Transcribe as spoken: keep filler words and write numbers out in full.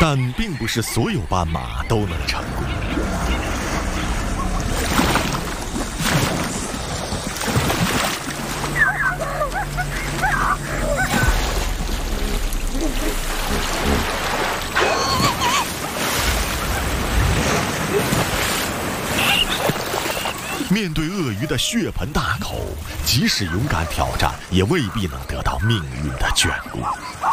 但并不是所有斑马都能成功。面对鳄鱼的血盆大口，即使勇敢挑战，也未必能得到命运的眷顾。